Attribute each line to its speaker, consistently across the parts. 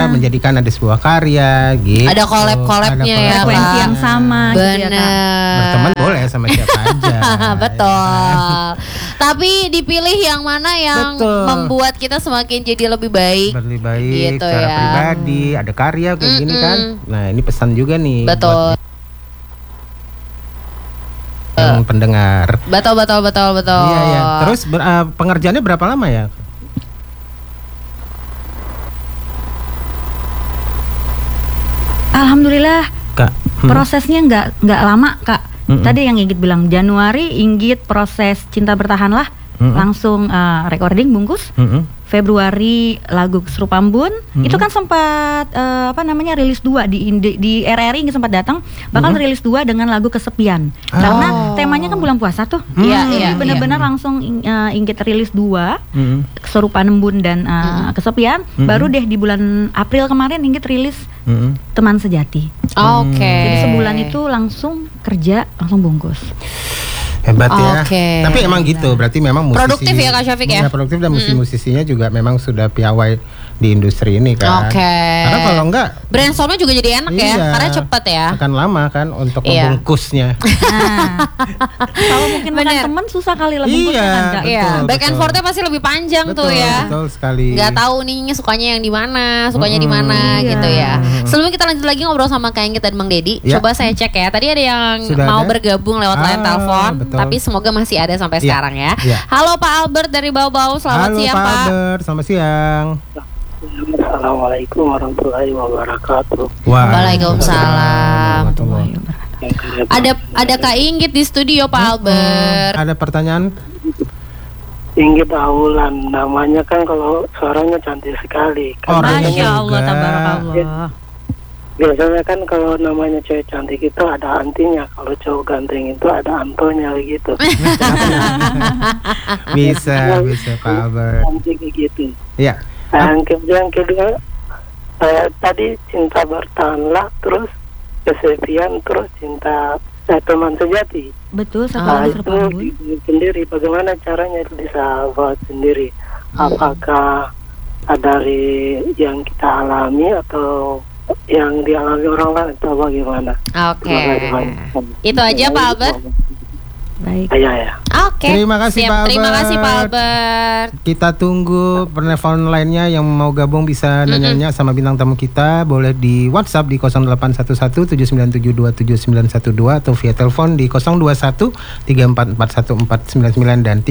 Speaker 1: menjadikan ada sebuah karya gitu.
Speaker 2: Ada collab-collabnya ya,
Speaker 3: frekuensi yang sama gitu ya, Kak.
Speaker 1: Berteman boleh sama siapa aja.
Speaker 2: Betul. Tapi dipilih yang mana yang membuat kita semakin jadi lebih baik.
Speaker 1: Lebih baik
Speaker 2: gitu
Speaker 1: secara
Speaker 2: ya.
Speaker 1: pribadi, ada karya kayak gini kan. Nah, ini pesan juga nih.
Speaker 2: Betul.
Speaker 1: Yang pendengar.
Speaker 2: Betul.
Speaker 1: Iya ya. Terus pengerjaannya berapa lama ya?
Speaker 3: Alhamdulillah,
Speaker 1: Kak.
Speaker 3: prosesnya nggak lama, Kak. Tadi yang Inggit bilang Januari Inggit proses Cinta Bertahanlah langsung recording bungkus. Februari lagu Serupambun itu kan sempat rilis 2 di RRI sempat datang, bahkan rilis 2 dengan lagu Kesepian. Karena temanya kan bulan puasa tuh. Jadi benar-benar langsung Inggit rilis 2 Serupambun dan Kesepian. Baru deh di bulan April kemarin Inggit rilis Teman Sejati. Jadi sebulan itu langsung kerja, langsung bungkus.
Speaker 1: Hebat ya. Tapi emang gitu, berarti memang musisi
Speaker 2: produktif ya Kak Syafiq ya.
Speaker 1: Produktif dan musisinya juga memang sudah piawai di industri ini kan. Karena kalau enggak
Speaker 2: brainstormnya juga jadi enak ya, karena cepat ya.
Speaker 1: Akan lama kan untuk membungkusnya.
Speaker 3: Kalau mungkin bukan teman susah kali lah bungkusnya kan Kak.
Speaker 2: Back and forth-nya pasti lebih panjang tuh ya.
Speaker 1: Betul sekali.
Speaker 2: Gak tahu nih sukanya yang di mana, sukanya di mana gitu ya. Sebelum kita lanjut lagi ngobrol sama Kak Inggit dan Bang Dedi, coba saya cek ya. Tadi ada yang mau bergabung lewat line telepon, tapi semoga masih ada sampai sekarang ya. Halo Pak Albert dari Bau-Bau, selamat siang Pak.
Speaker 1: Halo Pak Albert, selamat siang.
Speaker 4: Assalamualaikum warahmatullahi wabarakatuh.
Speaker 2: Waalaikumsalam. Ada Kak Inggit di studio Pak Albert.
Speaker 1: Ada pertanyaan?
Speaker 4: Inggit Aulan namanya kan, kalau suaranya cantik sekali.
Speaker 3: Masya Allah, tabarakallah.
Speaker 4: Biasanya kan kalau namanya cewek cantik itu ada antinya, kalau cowok ganteng itu ada antonya gitu.
Speaker 1: Bisa Pak Albert.
Speaker 4: Cantik gitu.
Speaker 1: Iya.
Speaker 4: Yang kedua, saya tadi Cinta Bertahanlah, terus Kesepian, terus Teman Sejati.
Speaker 3: Betul, itu
Speaker 4: sendiri. Bagaimana caranya itu bisa buat sendiri? Apakah dari yang kita alami atau yang dialami orang lain atau bagaimana?
Speaker 2: Itu aja Pak Albert.
Speaker 3: Baik.
Speaker 4: Ya.
Speaker 1: Terima kasih Pak Albert.
Speaker 2: Terima kasih Pak Albert.
Speaker 1: Kita tunggu penelpon lainnya yang mau gabung bisa nanya sama bintang tamu kita. Boleh di WhatsApp di 0811-79727912 atau via telepon di 021-3441499 dan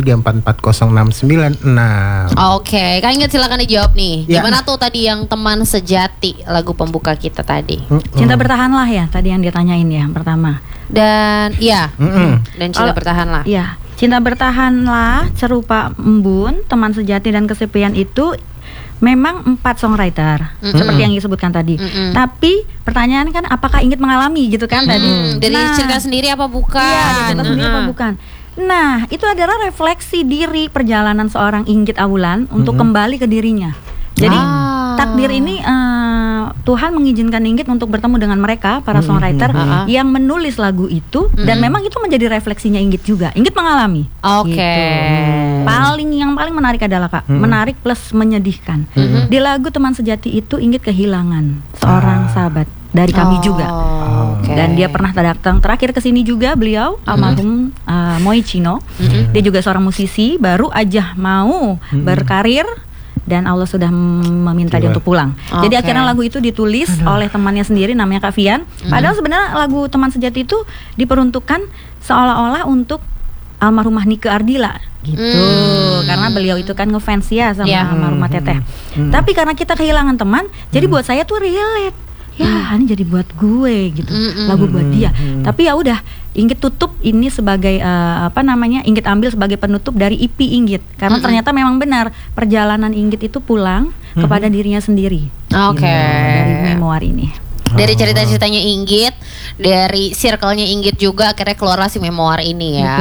Speaker 1: 3440696.
Speaker 2: Kak Inggit silakan dijawab nih. Gimana tuh tadi yang Teman Sejati, lagu pembuka kita tadi?
Speaker 3: Cinta Bertahanlah ya tadi yang dia tanyain ya pertama.
Speaker 2: Dan dan Cinta Bertahanlah.
Speaker 3: Iya, Cinta Bertahanlah, Serupa Embun, Teman Sejati dan Kesepian itu memang 4 songwriter seperti yang disebutkan tadi. Tapi pertanyaan kan apakah Inggit mengalami gitu kan tadi?
Speaker 2: Dari cerita sendiri apa bukan?
Speaker 3: Iya, cerita sendiri apa bukan? Nah, itu adalah refleksi diri perjalanan seorang Inggit Aulan untuk kembali ke dirinya. Jadi takdir ini Tuhan mengizinkan Inggit untuk bertemu dengan mereka para songwriter yang menulis lagu itu dan memang itu menjadi refleksinya Inggit juga. Inggit mengalami. Gitu. Yang paling menarik adalah Kak, menarik plus menyedihkan. Di lagu Teman Sejati itu Inggit kehilangan seorang sahabat dari kami juga. Dan dia pernah datang terakhir ke sini juga, beliau almarhum Moy Chino. Dia juga seorang musisi, baru aja mau berkarir dan Allah sudah meminta dia untuk pulang. Jadi akhirnya lagu itu ditulis oleh temannya sendiri namanya Kak Fian. Padahal sebenarnya lagu Teman Sejati itu diperuntukkan seolah-olah untuk almarhumah Nike Ardila gitu. Karena beliau itu kan ngefans ya sama almarhumah Teteh. Tapi karena kita kehilangan teman, jadi buat saya tuh relate. Ya, ini jadi buat gue gitu. Lagu buat dia. Tapi ya udah, Inggit tutup ini sebagai Inggit ambil sebagai penutup dari EP Inggit. Karena ternyata memang benar perjalanan Inggit itu pulang kepada dirinya sendiri. Dari memoir ini.
Speaker 2: Dari cerita-ceritanya Inggit, dari circle-nya Inggit juga akhirnya keluar si memoir ini ya.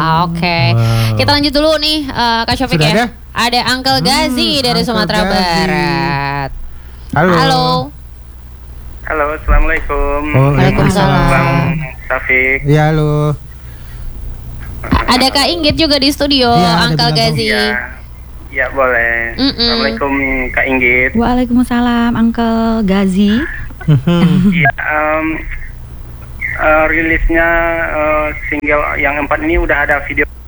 Speaker 2: Kita lanjut dulu nih Kak Syafiq ya. Ada Uncle Gazi dari Sumatera Barat. Halo.
Speaker 5: Halo, assalamualaikum.
Speaker 2: Waalaikumsalam.
Speaker 5: Bang Syafiq.
Speaker 1: Ya, halo.
Speaker 2: Ada Kak Inggit juga di studio, Uncle Gazi.
Speaker 5: Ya boleh. Assalamualaikum Kak Inggit.
Speaker 3: Waalaikumsalam Uncle Gazi.
Speaker 5: Iya, rilisnya single yang 4 ini udah ada video